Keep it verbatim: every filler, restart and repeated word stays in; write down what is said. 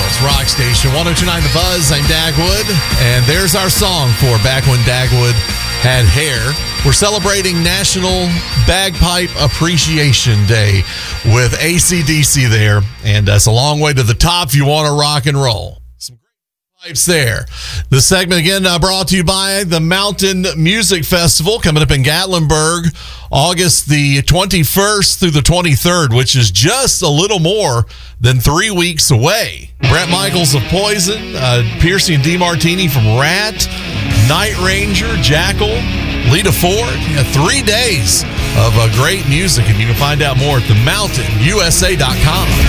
Nashville's rock station, one oh two point nine The Buzz. I'm Dagwood, and there's our song for back when Dagwood had hair. We're celebrating National Bagpipe Appreciation Day with A C D C there, and uh, it's a long way to the top if you want to rock and roll. Some great pipes there. The segment, again, uh, brought to you by the Mountain Music Festival coming up in Gatlinburg, August the twenty-first through the twenty-third, which is just a little more than three weeks away. Brett Michaels of Poison, uh, Piercy and DeMartini from Rat, Night Ranger, Jackal, Lita Ford. Yeah, three days of uh, great music, and you can find out more at the mountain u s a dot com.